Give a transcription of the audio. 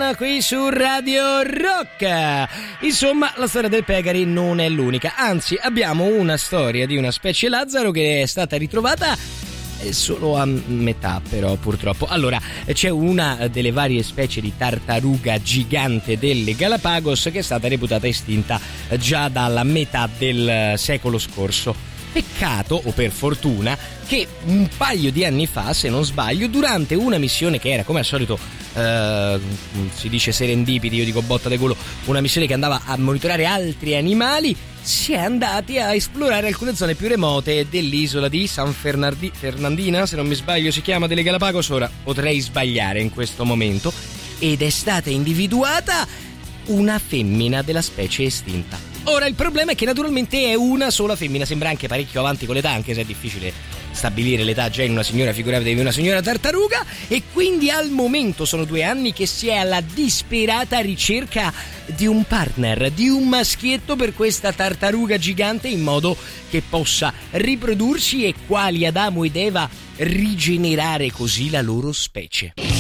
settimana qui su Radio Rock. Insomma, la storia del Pegari non è l'unica, anzi abbiamo una storia di una specie Lazzaro che è stata ritrovata solo a metà, però purtroppo. Allora, c'è una delle varie specie di tartaruga gigante delle Galapagos che è stata reputata estinta già dalla metà del secolo scorso. Peccato, o per fortuna, che un paio di anni fa, se non sbaglio, durante una missione che era come al solito si dice serendipiti, io dico botta de culo, una missione che andava a monitorare altri animali, si è andati a esplorare alcune zone più remote dell'isola di San Fernandina, se non mi sbaglio si chiama, delle Galapagos. Ora potrei sbagliare in questo momento, ed è stata individuata una femmina della specie estinta. Ora il problema è che naturalmente è una sola femmina, sembra anche parecchio avanti con l'età, anche se è difficile stabilire l'età già in una signora, figuratevi una signora tartaruga, e quindi al momento sono 2 anni che si è alla disperata ricerca di un partner, di un maschietto per questa tartaruga gigante, in modo che possa riprodursi e, quali Adamo ed Eva, rigenerare così la loro specie.